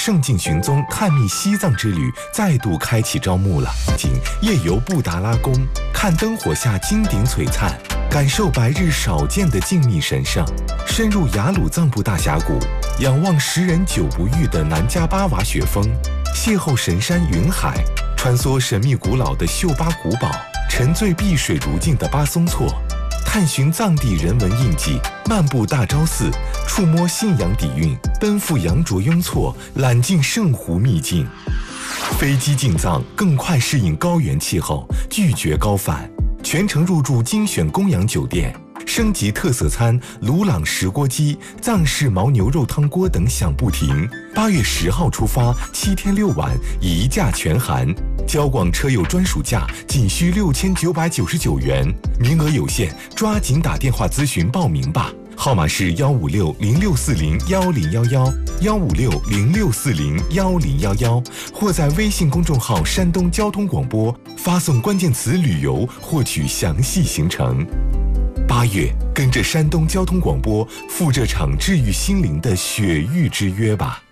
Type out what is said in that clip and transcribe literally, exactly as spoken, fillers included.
圣境寻踪探秘西藏之旅再度开启招募了。仅夜游布达拉宫，看灯火下金顶璀璨，感受白日少见的静谧神圣，深入雅鲁藏布大峡谷，仰望十人九不遇的南迦巴瓦雪峰，邂逅神山云海，穿梭神秘古老的秀巴古堡，沉醉碧水如镜的巴松措，探寻藏地人文印记，漫步大昭寺，触摸信仰底蕴，奔赴羊卓雍措，揽尽圣湖秘境。飞机进藏，更快适应高原气候，拒绝高反，全程入住精选供养酒店，升级特色餐鲁朗石锅鸡、藏式牦牛肉汤锅等享不停。八月十号出发，七天六晚，一价全含。交广车友专属价仅需六千九百九十九元，名额有限，抓紧打电话咨询报名吧。号码是幺五六零六四零幺零幺幺，幺五六零六四零幺零幺幺，或在微信公众号山东交通广播发送关键词旅游获取详细行程。八月，跟着山东交通广播赴这场治愈心灵的雪域之约吧。